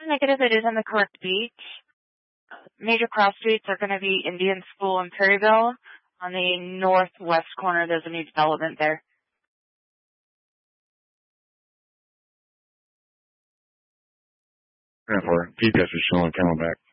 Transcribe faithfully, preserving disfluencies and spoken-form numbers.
Negative, it is in the correct beach. Major cross streets are going to be Indian School and Perryville. On the northwest corner, there's a new development there. G P S is showing Camelback.